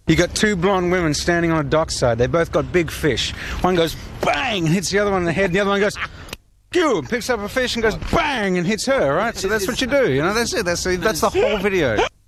You got two blonde women standing on a dockside. They both got big fish. One goes bang and hits the other one in the head, and the other one goes and picks up a fish and goes bang and hits her, right? So that's what you do, you know, that's it. That's the whole video.